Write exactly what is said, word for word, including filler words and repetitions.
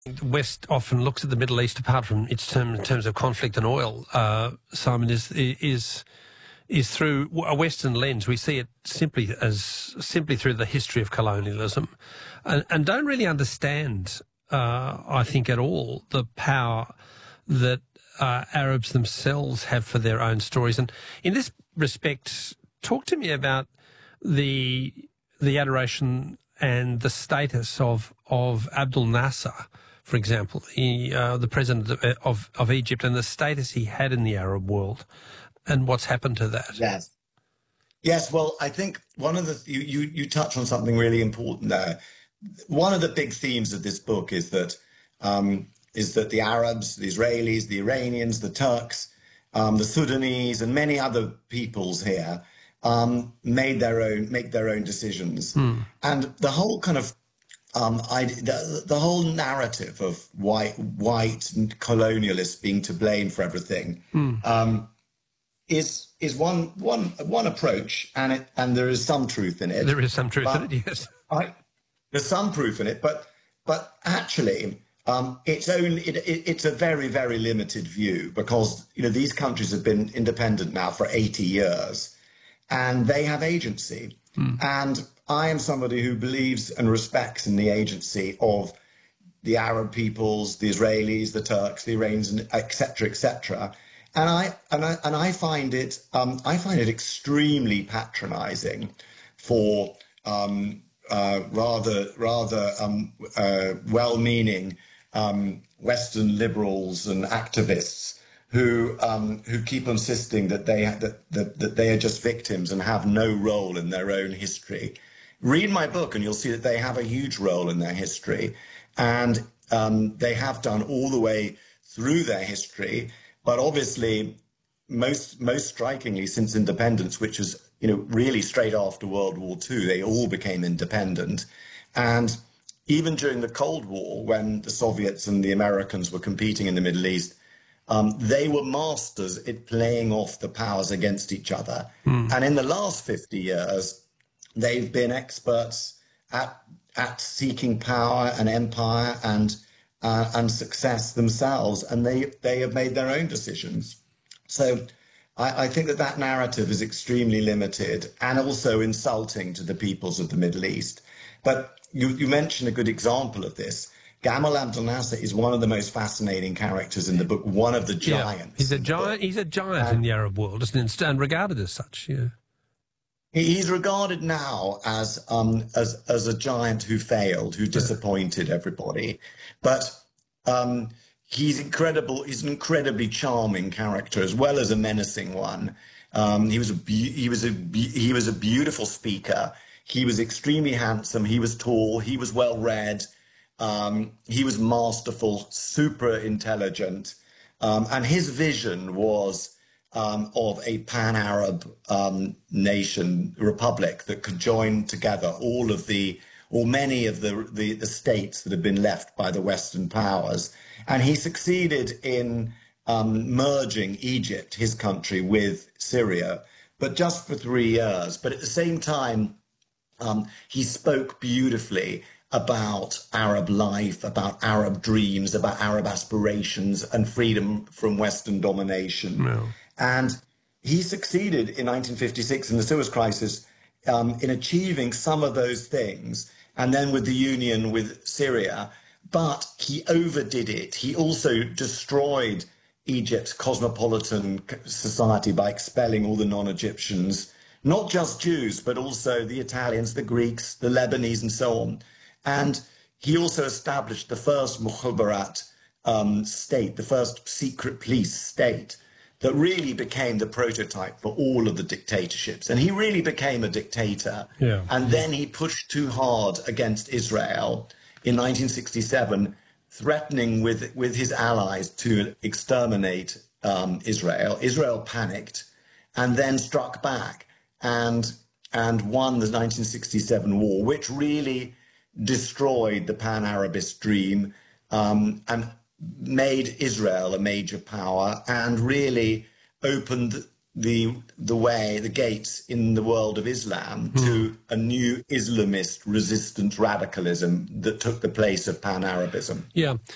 The West often looks at the Middle East, apart from its term in terms of conflict and oil, uh, Simon, is is is through a Western lens. We see it simply as simply through the history of colonialism, and, and don't really understand, uh, I think, at all the power that uh, Arabs themselves have for their own stories. And in this respect, talk to me about the the adoration and the status of of Abdel Nasser, for example, the, uh, the president of, of, of Egypt, and the status he had in the Arab world, and what's happened to that. Yes. Yes, well, I think one of the, you, you, you touch on something really important there. One of the big themes of this book is that, um, is that the Arabs, the Israelis, the Iranians, the Turks, um, the Sudanese, and many other peoples here um, made their own, make their own decisions. Mm. And the whole kind of Um, I, the, the whole narrative of white, white colonialists being to blame for everything mm. um, is is one one one approach, and it and there is some truth in it. There is some truth but in it, yes. I, there's some proof in it, but but actually, um, it's only it, it, it's a very very limited view, because you know these countries have been independent now for eighty years, and they have agency, mm. and I am somebody who believes and respects in the agency of the Arab peoples, the Israelis, the Turks, the Iranians, et cetera, et cetera. And I and I and I find it um, I find it extremely patronising for um, uh, rather rather um, uh, well-meaning um, Western liberals and activists who um, who keep insisting that they that, that that they are just victims and have no role in their own history. Read my book and you'll see that they have a huge role in their history, and um, they have done all the way through their history. But obviously, most most strikingly, since independence, which was you know really straight after World War Two, they all became independent. And even during the Cold War, when the Soviets and the Americans were competing in the Middle East, um, they were masters at playing off the powers against each other. Mm. And in the last fifty years, they've been experts at at seeking power and empire and uh, and success themselves, and they they have made their own decisions. So I, I think that that narrative is extremely limited and also insulting to the peoples of the Middle East. But you, you mentioned a good example of this. Gamal Abdel Nasser is one of the most fascinating characters in the book, one of the giants. Yeah, he's a giant. He's a giant and, in the Arab world, isn't he? And regarded as such. Yeah. He's regarded now as um, as as a giant who failed, who disappointed everybody, but um, he's incredible. He's an incredibly charming character as well as a menacing one. Um, he was a he was a he was a beautiful speaker. He was extremely handsome. He was tall. He was well read. Um, he was masterful, super intelligent, um, and his vision was Um, of a pan-Arab um, nation, republic that could join together all of the, or many of the, the, the states that had been left by the Western powers. And he succeeded in um, merging Egypt, his country, with Syria, but just for three years. But at the same time, um, he spoke beautifully about Arab life, about Arab dreams, about Arab aspirations and freedom from Western domination. No. And he succeeded in nineteen fifty-six in the Suez Crisis um, in achieving some of those things, and then with the union with Syria. But he overdid it. He also destroyed Egypt's cosmopolitan society by expelling all the non-Egyptians, not just Jews, but also the Italians, the Greeks, the Lebanese, and so on. And he also established the first Mukhabarat um, state, the first secret police state, that really became the prototype for all of the dictatorships. And he really became a dictator. Yeah. And then he pushed too hard against Israel in nineteen sixty-seven, threatening with, with his allies to exterminate um, Israel. Israel panicked and then struck back and, and won the nineteen sixty-seven war, which really destroyed the pan-Arabist dream um, and made Israel a major power and really opened the the way, the gates in the world of Islam mm. to a new Islamist resistant radicalism that took the place of pan-Arabism. Yeah.